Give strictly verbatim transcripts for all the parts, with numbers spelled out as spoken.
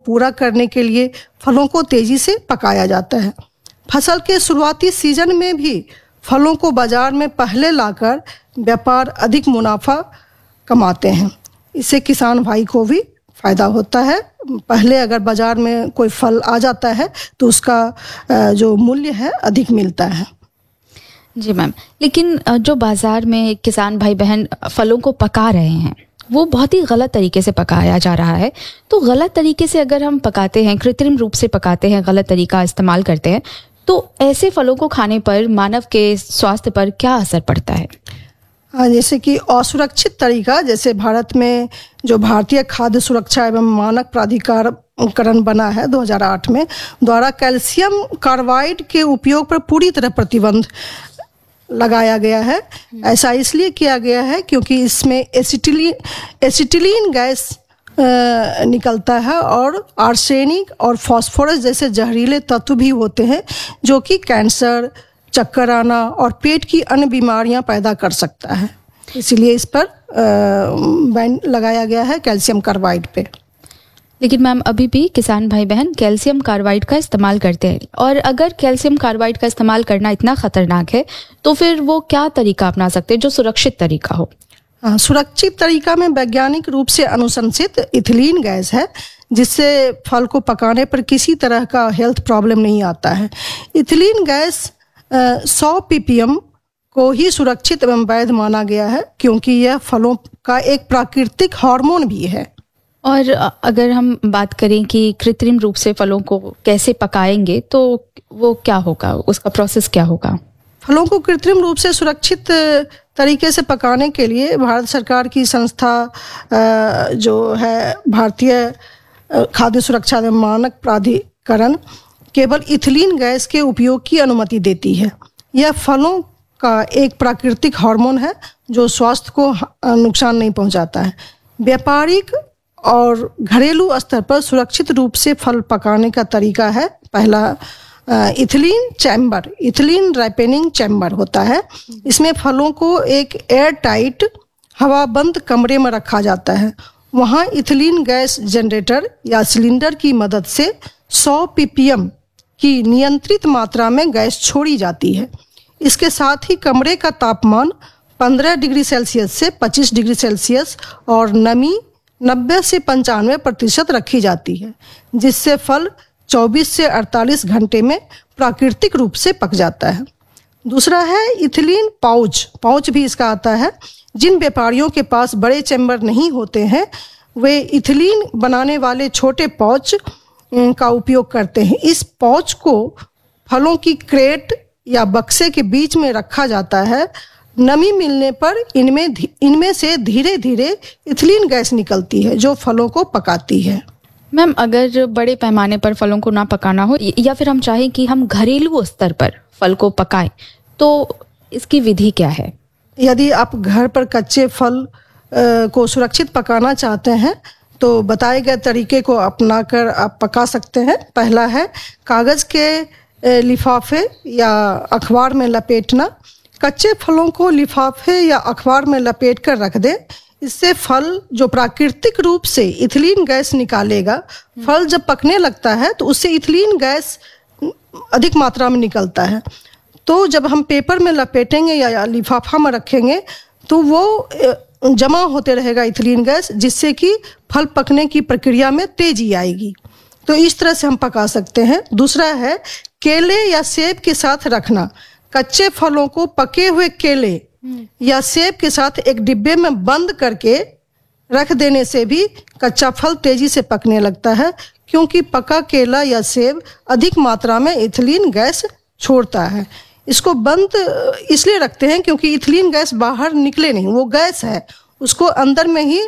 पूरा करने के लिए फलों को तेजी से पकाया जाता है। फसल के शुरुआती सीजन में भी फलों को बाजार में पहले लाकर व्यापार अधिक मुनाफा कमाते हैं। इससे किसान भाई को भी फ़ायदा होता है। पहले अगर बाज़ार में कोई फल आ जाता है तो उसका जो मूल्य है अधिक मिलता है। जी मैम, लेकिन जो बाज़ार में किसान भाई बहन फलों को पका रहे हैं वो बहुत ही गलत तरीके से पकाया जा रहा है। तो गलत तरीके से अगर हम पकाते हैं, कृत्रिम रूप से पकाते हैं, गलत तरीका इस्तेमाल करते हैं, तो ऐसे फलों को खाने पर मानव के स्वास्थ्य पर क्या असर पड़ता है? हाँ, जैसे कि असुरक्षित तरीका, जैसे भारत में जो भारतीय खाद्य सुरक्षा एवं मानक प्राधिकरण बना है दो हज़ार आठ में, द्वारा कैल्शियम कार्बाइड के उपयोग पर पूरी तरह प्रतिबंध लगाया गया है। ऐसा इसलिए किया गया है क्योंकि इसमें एसिटिलीन एसिटिलीन गैस आ, निकलता है और आर्सेनिक और फास्फोरस जैसे जहरीले तत्व भी होते हैं जो कि कैंसर, चक्कर आना और पेट की अन्य बीमारियां पैदा कर सकता है। इसलिए इस पर बैन लगाया गया है कैल्शियम कार्बाइड पे। लेकिन मैम अभी भी किसान भाई बहन कैल्शियम कार्बाइड का इस्तेमाल करते हैं, और अगर कैल्शियम कार्बाइड का इस्तेमाल करना इतना खतरनाक है तो फिर वो क्या तरीका अपना सकते हैं जो सुरक्षित तरीका हो? हाँ, सुरक्षित तरीका में वैज्ञानिक रूप से अनुशंसित इथिलीन गैस है, जिससे फल को पकाने पर किसी तरह का हेल्थ प्रॉब्लम नहीं आता है। इथिलीन गैस सौ पीपीएम को ही सुरक्षित एवं वैध माना गया है क्योंकि यह फलों का एक प्राकृतिक हार्मोन भी है। और अगर हम बात करें कि कृत्रिम रूप से फलों को कैसे पकाएंगे तो वो क्या होगा, उसका प्रोसेस क्या होगा? फलों को कृत्रिम रूप से सुरक्षित तरीके से पकाने के लिए भारत सरकार की संस्था जो है भारतीय खाद्य सुरक्षा एवं मानक प्राधिकरण केवल इथिलीन गैस के उपयोग की अनुमति देती है। यह फलों का एक प्राकृतिक हार्मोन है जो स्वास्थ्य को नुकसान नहीं पहुंचाता है। व्यापारिक और घरेलू स्तर पर सुरक्षित रूप से फल पकाने का तरीका है, पहला इथिलीन चैम्बर, इथिलीन रैपेनिंग चैम्बर होता है। इसमें फलों को एक एयर टाइट हवाबंद कमरे में रखा जाता है। वहाँ इथिलीन गैस जनरेटर या सिलेंडर की मदद से सौ पीपीएम की नियंत्रित मात्रा में गैस छोड़ी जाती है। इसके साथ ही कमरे का तापमान पंद्रह डिग्री सेल्सियस से पच्चीस डिग्री सेल्सियस और नमी नब्बे से पंचानवे प्रतिशत रखी जाती है, जिससे फल चौबीस से अड़तालीस घंटे में प्राकृतिक रूप से पक जाता है। दूसरा है इथिलीन पाउच, पाउच भी इसका आता है। जिन व्यापारियों के पास बड़े चैम्बर नहीं होते हैं वे इथिलीन बनाने वाले छोटे पाउच का उपयोग करते हैं। इस पाउच को फलों की क्रेट या बक्से के बीच में रखा जाता है। नमी मिलने पर इनमें इनमें से धीरे धीरे इथिलीन गैस निकलती है जो फलों को पकाती है। मैम अगर बड़े पैमाने पर फलों को ना पकाना हो या फिर हम चाहें कि हम घरेलू स्तर पर फल को पकाएं तो इसकी विधि क्या है? यदि आप घर पर कच्चे फल को सुरक्षित पकाना चाहते हैं तो बताए गए तरीके को अपनाकर आप पका सकते हैं। पहला है कागज़ के लिफाफे या अखबार में लपेटना। कच्चे फलों को लिफाफे या अखबार में लपेट कर रख दें। इससे फल जो प्राकृतिक रूप से इथिलीन गैस निकालेगा, फल जब पकने लगता है तो उससे इथिलीन गैस अधिक मात्रा में निकलता है। तो जब हम पेपर में लपेटेंगे या लिफाफा में रखेंगे तो वो जमा होते रहेगा इथिलीन गैस, जिससे कि फल पकने की प्रक्रिया में तेजी आएगी। तो इस तरह से हम पका सकते हैं। दूसरा है केले या सेब के साथ रखना। कच्चे फलों को पके हुए केले या सेब के साथ एक डिब्बे में बंद करके रख देने से भी कच्चा फल तेजी से पकने लगता है, क्योंकि पका केला या सेब अधिक मात्रा में इथिलीन गैस छोड़ता है। इसको बंद इसलिए रखते हैं क्योंकि इथिलीन गैस बाहर निकले नहीं, वो गैस है, उसको अंदर में ही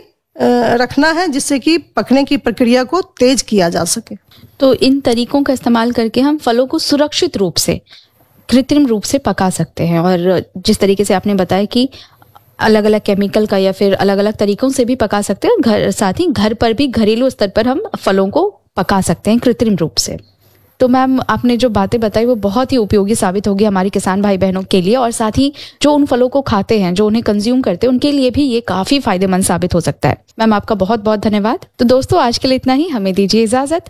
रखना है जिससे कि पकने की प्रक्रिया को तेज किया जा सके। तो इन तरीकों का इस्तेमाल करके हम फलों को सुरक्षित रूप से, कृत्रिम रूप से पका सकते हैं। और जिस तरीके से आपने बताया कि अलग अलग केमिकल का या फिर अलग अलग तरीकों से भी पका सकते हैं, घर साथ ही घर पर भी घरेलू स्तर पर हम फलों को पका सकते हैं कृत्रिम रूप से। तो मैम आपने जो बातें बताई वो बहुत ही उपयोगी साबित होगी हमारे किसान भाई बहनों के लिए, और साथ ही जो उन फलों को खाते हैं, जो उन्हें कंज्यूम करते हैं, उनके लिए भी ये काफी फायदेमंद साबित हो सकता है। मैम आपका बहुत बहुत धन्यवाद। तो दोस्तों आज के लिए इतना ही, हमें दीजिए इजाजत।